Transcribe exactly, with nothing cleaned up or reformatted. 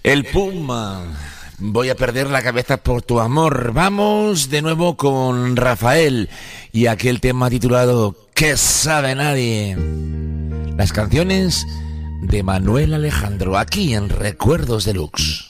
El Puma. Voy a perder la cabeza por tu amor. Vamos de nuevo con Rafael y aquel tema titulado ¿Qué sabe nadie? Las canciones de Manuel Alejandro, aquí en Recuerdos Deluxe.